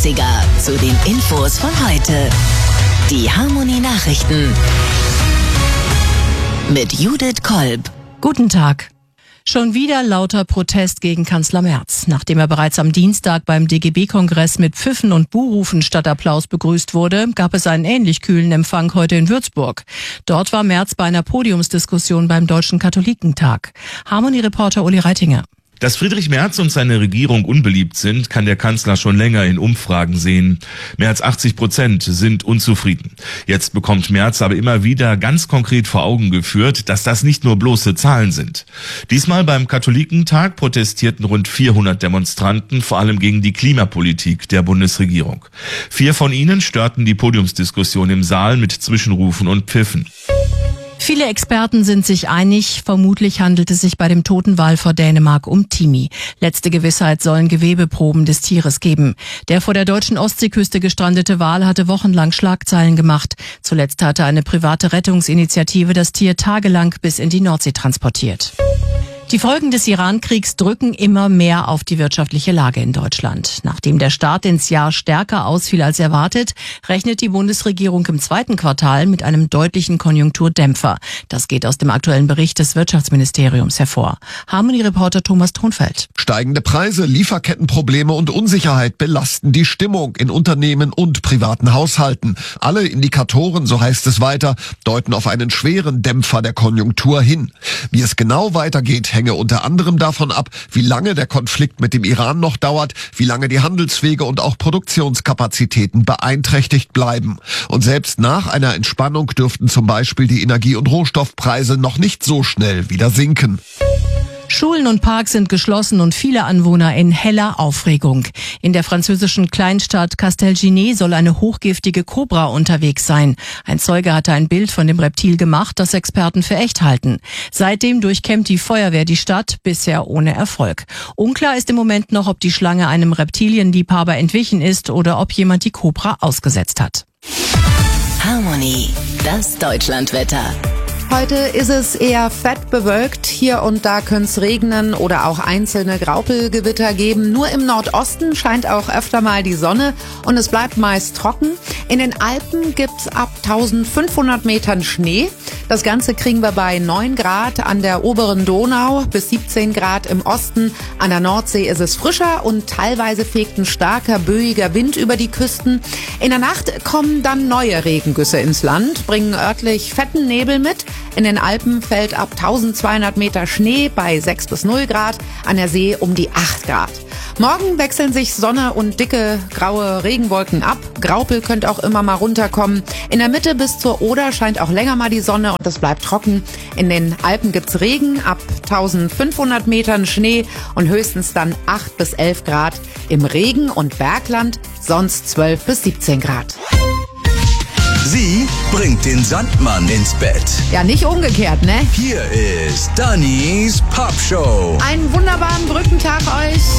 Klassiker zu den Infos von heute. Die Harmony Nachrichten mit Judith Kolb. Guten Tag. Schon wieder lauter Protest gegen Kanzler Merz. Nachdem er bereits am Dienstag beim DGB-Kongress mit Pfiffen und Buhrufen statt Applaus begrüßt wurde, gab es einen ähnlich kühlen Empfang heute in Würzburg. Dort war Merz bei einer Podiumsdiskussion beim Deutschen Katholikentag. Harmony-Reporter Uli Reitinger. Dass Friedrich Merz und seine Regierung unbeliebt sind, kann der Kanzler schon länger in Umfragen sehen. Mehr als 80% sind unzufrieden. Jetzt bekommt Merz aber immer wieder ganz konkret vor Augen geführt, dass das nicht nur bloße Zahlen sind. Diesmal beim Katholikentag protestierten rund 400 Demonstranten, vor allem gegen die Klimapolitik der Bundesregierung. 4 von ihnen störten die Podiumsdiskussion im Saal mit Zwischenrufen und Pfiffen. Viele Experten sind sich einig, vermutlich handelt es sich bei dem toten Wal vor Dänemark um Timi. Letzte Gewissheit sollen Gewebeproben des Tieres geben. Der vor der deutschen Ostseeküste gestrandete Wal hatte wochenlang Schlagzeilen gemacht. Zuletzt hatte eine private Rettungsinitiative das Tier tagelang bis in die Nordsee transportiert. Die Folgen des Iran-Kriegs drücken immer mehr auf die wirtschaftliche Lage in Deutschland. Nachdem der Start ins Jahr stärker ausfiel als erwartet, rechnet die Bundesregierung im zweiten Quartal mit einem deutlichen Konjunkturdämpfer. Das geht aus dem aktuellen Bericht des Wirtschaftsministeriums hervor. Harmony-Reporter Thomas Thronfeld. Steigende Preise, Lieferkettenprobleme und Unsicherheit belasten die Stimmung in Unternehmen und privaten Haushalten. Alle Indikatoren, so heißt es weiter, deuten auf einen schweren Dämpfer der Konjunktur hin. Wie es genau weitergeht, hänge unter anderem davon ab, wie lange der Konflikt mit dem Iran noch dauert, wie lange die Handelswege und auch Produktionskapazitäten beeinträchtigt bleiben. Und selbst nach einer Entspannung dürften zum Beispiel die Energie- und Rohstoffpreise noch nicht so schnell wieder sinken. Schulen und Parks sind geschlossen und viele Anwohner in heller Aufregung. In der französischen Kleinstadt Castelginet soll eine hochgiftige Kobra unterwegs sein. Ein Zeuge hatte ein Bild von dem Reptil gemacht, das Experten für echt halten. Seitdem durchkämmt die Feuerwehr die Stadt, bisher ohne Erfolg. Unklar ist im Moment noch, ob die Schlange einem Reptilienliebhaber entwichen ist oder ob jemand die Kobra ausgesetzt hat. Harmony, das Deutschlandwetter. Heute ist es eher fett bewölkt. Hier und da könnte es regnen oder auch einzelne Graupelgewitter geben. Nur im Nordosten scheint auch öfter mal die Sonne und es bleibt meist trocken. In den Alpen gibt's ab 1500 Metern Schnee. Das Ganze kriegen wir bei 9 Grad an der oberen Donau bis 17 Grad im Osten. An der Nordsee ist es frischer und teilweise fegt ein starker, böiger Wind über die Küsten. In der Nacht kommen dann neue Regengüsse ins Land, bringen örtlich fetten Nebel mit. In den Alpen fällt ab 1200 Meter Schnee bei 6 bis 0 Grad, an der See um die 8 Grad. Morgen wechseln sich Sonne und dicke graue Regenwolken ab. Graupel könnte auch immer mal runterkommen. In der Mitte bis zur Oder scheint auch länger mal die Sonne und es bleibt trocken. In den Alpen gibt's Regen, ab 1500 Metern Schnee und höchstens dann 8 bis 11 Grad. Im Regen- und Bergland sonst 12 bis 17 Grad. Sie bringt den Sandmann ins Bett. Ja, nicht umgekehrt, ne? Hier ist Dannys Pop Show. Einen wunderbaren Brückentag euch.